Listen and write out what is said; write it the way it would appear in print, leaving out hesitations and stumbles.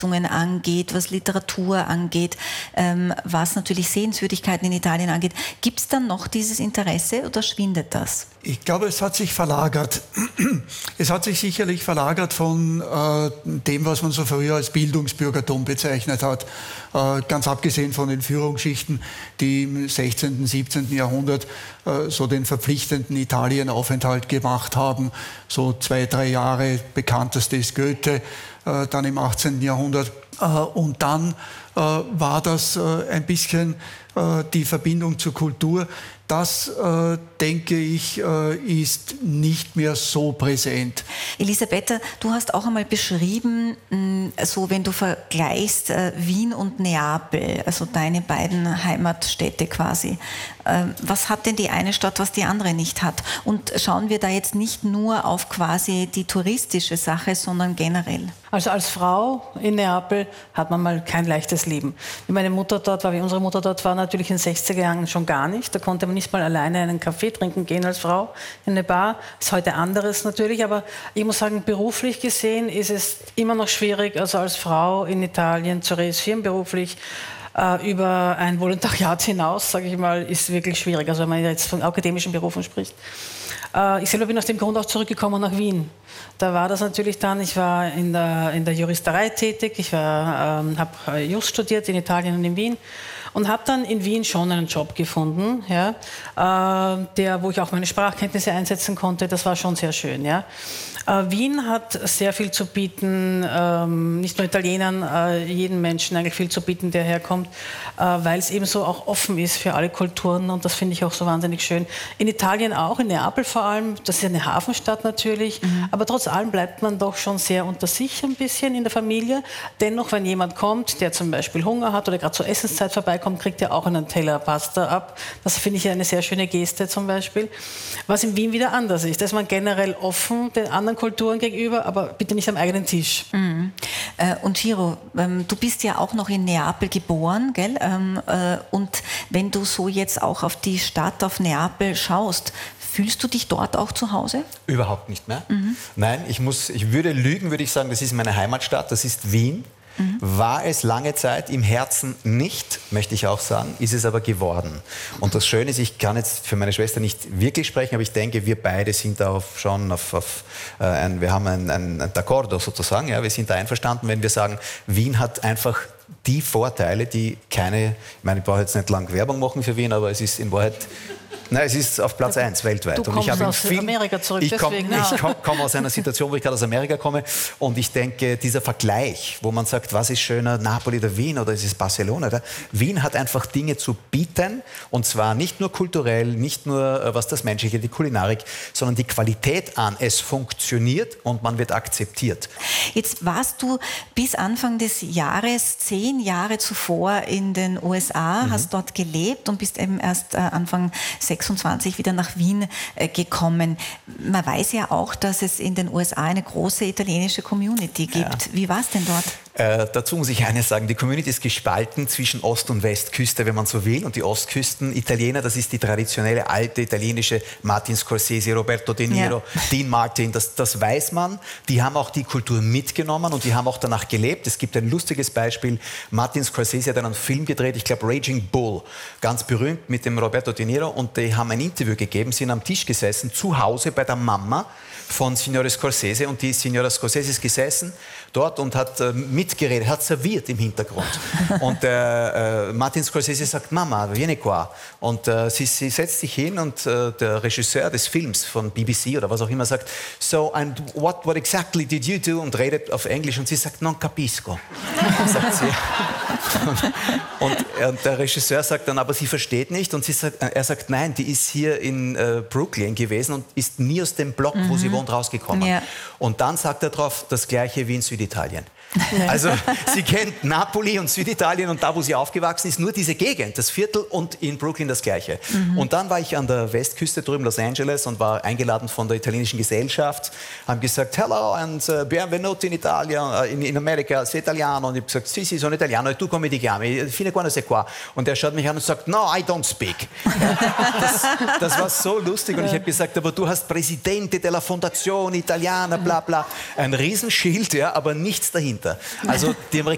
angeht, was Literatur angeht, was natürlich Sehenswürdigkeiten in Italien angeht. Gibt es dann noch dieses Interesse oder schwindet das? Ich glaube, es hat sich verlagert. Es hat sich sicherlich verlagert von dem, was man so früher als Bildungsbürgertum bezeichnet hat. Ganz abgesehen von den Führungsschichten, die im 16., 17. Jahrhundert so den verpflichtenden Italienaufenthalt gemacht haben. So 2, 3 Jahre, bekannteste ist Goethe, dann im 18. Jahrhundert. Und dann war das ein bisschen die Verbindung zur Kultur. Das, denke ich, ist nicht mehr so präsent. Elisabetta, du hast auch einmal beschrieben, so wenn du vergleichst Wien und Neapel, also deine beiden Heimatstädte quasi. Was hat denn die eine Stadt, was die andere nicht hat? Und schauen wir da jetzt nicht nur auf quasi die touristische Sache, sondern generell? Also als Frau in Neapel hat man mal kein leichtes Leben. Wie meine Mutter dort war, wie unsere Mutter dort war, natürlich in den 60er Jahren schon gar nicht. Da konnte man nicht mal alleine einen Kaffee trinken gehen als Frau in eine Bar. Das ist heute anderes natürlich, aber ich muss sagen, beruflich gesehen ist es immer noch schwierig, also als Frau in Italien zu realisieren, beruflich. Über ein Volontariat hinaus, sage ich mal, ist wirklich schwierig. Also wenn man jetzt von akademischen Berufen spricht. Ich selber bin aus dem Grund auch zurückgekommen nach Wien. Da war das natürlich dann, ich war in der Juristerei tätig, ich habe Jus studiert in Italien und in Wien und habe dann in Wien schon einen Job gefunden, ja, wo ich auch meine Sprachkenntnisse einsetzen konnte. Das war schon sehr schön. Ja. Wien hat sehr viel zu bieten, nicht nur Italienern, jedem Menschen eigentlich viel zu bieten, der herkommt, weil es eben so auch offen ist für alle Kulturen und das finde ich auch so wahnsinnig schön. In Italien auch, in Neapel vor allem, das ist eine Hafenstadt natürlich, aber trotz allem bleibt man doch schon sehr unter sich ein bisschen in der Familie. Dennoch, wenn jemand kommt, der zum Beispiel Hunger hat oder gerade zur Essenszeit vorbeikommt, kriegt er auch einen Teller Pasta ab. Das finde ich eine sehr schöne Geste zum Beispiel. Was in Wien wieder anders ist, da ist man generell offen den anderen Kulturen gegenüber, aber bitte nicht am eigenen Tisch. Mhm. Und Ciro, du bist ja auch noch in Neapel geboren, gell? Und wenn du so jetzt auch auf die Stadt, auf Neapel schaust, fühlst du dich dort auch zu Hause? Überhaupt nicht mehr. Nein, ich würde lügen, würde ich sagen, das ist meine Heimatstadt, das ist Wien. War es lange Zeit im Herzen nicht, möchte ich auch sagen, ist es aber geworden. Und das Schöne ist, ich kann jetzt für meine Schwester nicht wirklich sprechen, aber ich denke, wir beide sind da wir haben ein D'accordo sozusagen, ja, wir sind da einverstanden, wenn wir sagen, Wien hat einfach die Vorteile, die ich brauche jetzt nicht lang Werbung machen für Wien, aber es ist in Wahrheit... Nein, es ist auf Platz 1 weltweit. Du kommst aus Amerika zurück, deswegen. Ich komme aus einer Situation, wo ich gerade aus Amerika komme und ich denke, dieser Vergleich, wo man sagt, was ist schöner, Napoli oder Wien oder ist es Barcelona? Oder? Wien hat einfach Dinge zu bieten und zwar nicht nur kulturell, nicht nur was das Menschliche, die Kulinarik, sondern die Qualität an. Es funktioniert und man wird akzeptiert. Jetzt warst du bis Anfang des Jahres, 10 Jahre zuvor in den USA, hast dort gelebt und bist eben erst Anfang 26 wieder nach Wien gekommen. Man weiß ja auch, dass es in den USA eine große italienische Community gibt. Ja. Wie war es denn dort? Dazu muss ich eines sagen, die Community ist gespalten zwischen Ost- und Westküste, wenn man so will. Und die Ostküsten-Italiener, das ist die traditionelle, alte italienische Martin Scorsese, Roberto De Niro, Dean Martin, das weiß man. Die haben auch die Kultur mitgenommen und die haben auch danach gelebt. Es gibt ein lustiges Beispiel, Martin Scorsese hat einen Film gedreht, ich glaube Raging Bull, ganz berühmt mit dem Roberto De Niro und die haben ein Interview gegeben, sind am Tisch gesessen, zu Hause bei der Mama von Signore Scorsese und die Signora Scorsese ist gesessen dort und hat mitgeredet, hat serviert im Hintergrund. Und Martin Scorsese sagt, Mama, vieni qua. Und sie setzt sich hin und der Regisseur des Films von BBC oder was auch immer sagt, so, and what exactly did you do? Und redet auf Englisch und sie sagt, non capisco. Sagt sie. Und der Regisseur sagt dann, aber sie versteht nicht. Und er sagt, nein, die ist hier in Brooklyn gewesen und ist nie aus dem Block, wo sie wohnt, rausgekommen. Ja. Und dann sagt er drauf, das Gleiche wie in Süditalien. Also sie kennt Napoli und Süditalien und da, wo sie aufgewachsen ist, nur diese Gegend, das Viertel und in Brooklyn das Gleiche. Und dann war ich an der Westküste drüben, Los Angeles, und war eingeladen von der italienischen Gesellschaft, haben gesagt, hello and benvenuti in Italia, in America, sei italiano. Und ich habe gesagt, sì, sono italiano, e tu come ti chiami? Fine quando sei qua? Und er schaut mich an und sagt, no, I don't speak. Das war so lustig und ich habe gesagt, aber du hast Presidente della Fondazione Italiana, bla bla, ein Riesenschild, ja, aber nichts dahinter. Also die